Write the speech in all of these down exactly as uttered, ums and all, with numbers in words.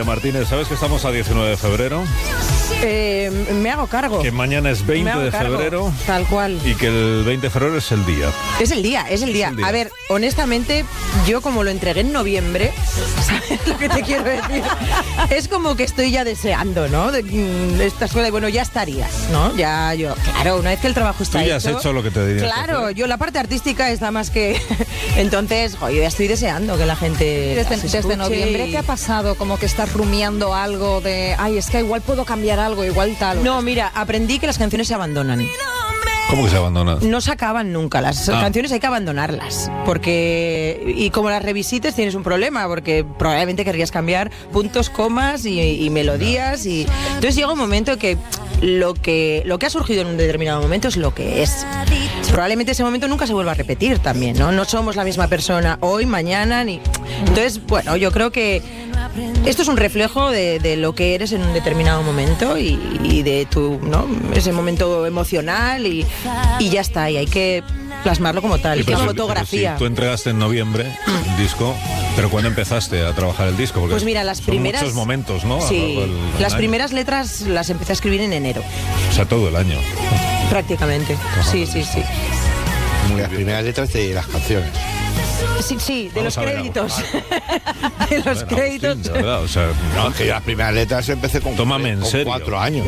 Leire Martínez, ¿sabes que estamos a diecinueve de febrero? Eh, me hago cargo. Que mañana es veinte de cargo, febrero. Tal cual. Y que el veinte de febrero es el día. Es el día, es el día. Es el día. A ver, honestamente, yo como lo entregué en noviembre, ¿sabes lo que te quiero decir? Es como que estoy ya deseando, ¿no? De, de esta escuela, y bueno, ya estarías, ¿no? Ya yo, claro, una vez que el trabajo está Tú ya hecho... has hecho lo que te diría. Claro, yo la parte artística está más que... Entonces, jo, yo ya estoy deseando que la gente Desde, se desde escuche noviembre, y- ¿te ha pasado como que estás rumiando algo de, ay, es que igual puedo cambiar algo, igual tal? No, mira, aprendí que las canciones se abandonan. ¿Cómo que se abandona? No se acaban nunca, las Ah. canciones hay que abandonarlas, porque y como las revisites tienes un problema, porque probablemente querrías cambiar puntos, comas y, y melodías, y entonces llega un momento que lo que lo que ha surgido en un determinado momento es lo que es. Probablemente ese momento nunca se vuelva a repetir también, ¿no? No somos la misma persona hoy, mañana, ni... Entonces, bueno, yo creo que esto es un reflejo de, de lo que eres en un determinado momento y, y de tu, ¿no? Ese momento emocional y, y ya está, y hay que plasmarlo como tal, Sí, que pero es si- fotografía. pero si tú entregaste en noviembre el disco, pero ¿cuándo empezaste a trabajar el disco? Porque Pues mira, las son primeras... muchos momentos, ¿no? A lo Sí, largo del- del las año. primeras letras las empecé a escribir en enero, O sea, todo el año. prácticamente. Sí, sí, sí. Las primeras letras de las canciones. Sí, sí, de Vamos los a ver, créditos. De los Bueno, créditos. Agustín, de verdad, o sea, No, es que yo las primeras letras empecé con, Tómame en con serio. cuatro años.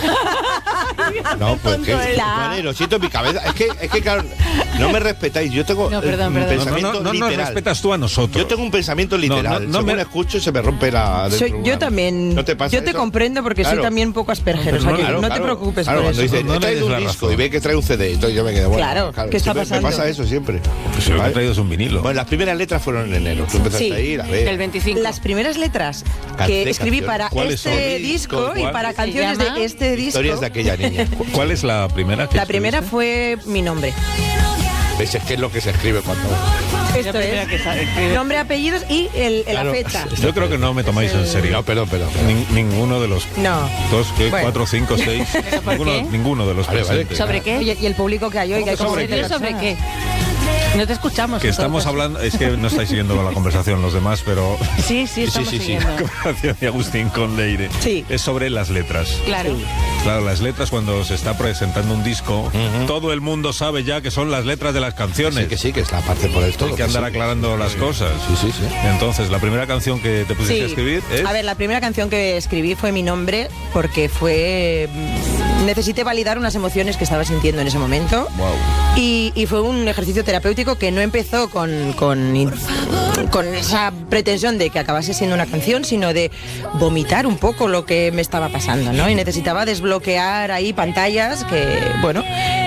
No, pues que Tontoela. vale, lo siento en mi cabeza. Es que, es que claro, no me respetáis. Yo tengo No, perdón, un perdón. no, no, pensamiento no, no nos literal. respetas tú a nosotros. Yo tengo un pensamiento literal. No, no, no Según me- escucho se me rompe la... Soy- dentro yo una- también. ¿No te pasa yo te eso? comprendo porque Claro. soy también un poco asperger. O sea, Pero que no, no, claro, te preocupes claro, por cuando eso. dice, No he le traído des un la disco razón. y ve que trae un C D, entonces yo me quedo, bueno, Claro, ¿qué está siempre pasando? Me pasa eso siempre. Pues si lo que ¿Vale? he traído es un vinilo. Bueno, las primeras letras fueron en enero. Tú empezaste Sí. a ir, a ver. El veinticinco. Las primeras letras Canté que escribí canciones. para ¿Cuáles este son? disco y ¿Cuál? para Se canciones llama de este disco. Historias de aquella niña. ¿Cu- ¿Cuál es la primera que La primera escribiste? fue mi nombre. ¿Ves? Es que es lo que se escribe cuando... Esto es. Nombre, apellidos y el, la Claro. fecha. Yo creo que no me tomáis en serio. No, perdón, perdón. perdón. Nin- ninguno de los No. dos, ¿qué? Bueno. Cuatro, cinco, seis. por ninguno, qué? ninguno de los Vale, vale, presentes. ¿Sobre qué? Oye, y el público que hay hoy, que hay como ¿Sobre veinte qué? ¿Sobre personas. qué? No te escuchamos. Que estamos nosotros. hablando, es que no estáis siguiendo la conversación los demás, pero Sí, sí, estamos sí, sí. siguiendo. la conversación de Agustín con Leire Sí. es sobre las letras. Claro. Claro, las letras cuando se está presentando un disco, todo el mundo sabe ya que son las letras de las canciones. Sí, que sí, que es la parte por el todo. Hay que andar sí. aclarando las cosas. Sí, sí, sí. Entonces, la primera canción que te pusiste Sí. a escribir es... A ver, la primera canción que escribí fue Mi Nombre porque fue... mm, Necesité validar unas emociones que estaba sintiendo en ese momento. Wow. Y, y fue un ejercicio terapéutico que no empezó con, con, in- con esa pretensión de que acabase siendo una canción, sino de vomitar un poco lo que me estaba pasando, ¿no? Y necesitaba desbloquear ahí pantallas que, bueno,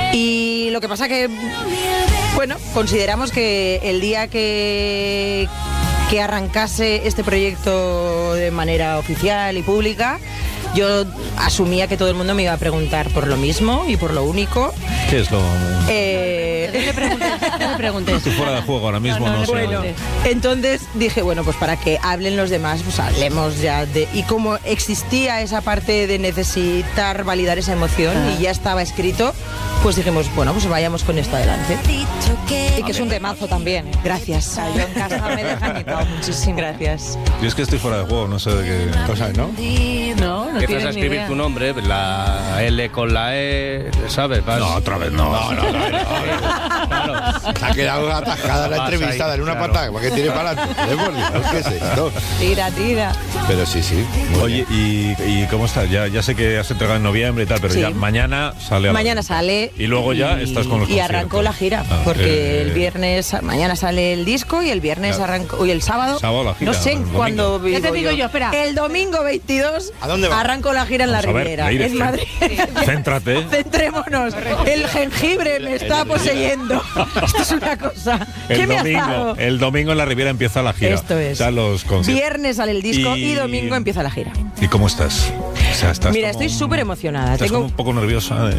y lo que pasa que, bueno, consideramos que el día que, que arrancase este proyecto de manera oficial y pública, yo asumía que todo el mundo me iba a preguntar por lo mismo y por lo único. ¿Qué es lo...? Eh, No le preguntes, no le preguntes. Estoy fuera de juego ahora mismo, No, no, no, sé. bueno. entonces dije, bueno, pues para que hablen los demás, pues hablemos ya de... Y como existía esa parte de necesitar validar esa emoción Ah. y ya estaba escrito, pues dijimos, bueno, pues vayamos con esto adelante. Y que es un temazo también. Gracias. Yo en casa me he desgañitado muchísimo. Gracias. Yo es que estoy fuera de juego, no sé de qué... Cosas, ¿no? No, no Empiezas tienes a ni escribir idea. tu nombre, la L con la E, ¿sabes? Vas- No, otra vez no. No, no, no. no. Claro. Se ha quedado atascada la Vas entrevistada ahí, en una claro. patada, ¿para qué tiene para adelante? ¿Eh, por Dios? ¿Qué es esto? Tira, tira. Pero sí, sí. muy Oye, bien. ¿y, y cómo estás? Ya, ya sé que has entregado en noviembre y tal, pero Sí. ya mañana sale a la Mañana venta. sale. Y luego ya estás con los Y arrancó conciertos. la gira, Ah, porque eh, el viernes, mañana sale el disco y el viernes Claro. arrancó, y el sábado, Sábado la gira, no sé el domingo. cuándo Ya te digo yo, espera. El domingo veintidós ¿A dónde va? arrancó la gira en la Vamos a ver, Riviera, Leire, en Madrid. Céntrate. Centrémonos. El jengibre me está poseyendo. Esto es una cosa. ¿Qué El me has domingo, dado? el domingo en la Riviera empieza la gira. Esto es. O sea, los conciertos. Viernes sale el disco y... Y- domingo empieza la gira. ¿Y cómo estás? O sea, estás Mira, como- estoy súper emocionada. Estás Tengo como un poco nerviosa. eh.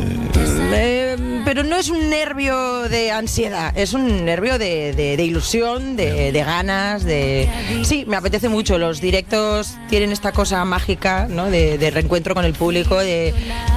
Eh, pero no es un nervio de ansiedad, es un nervio de, de- de ilusión, de, de ganas, de... Sí, me apetece mucho. Los directos tienen esta cosa mágica, ¿no? De, de reencuentro con el público, de,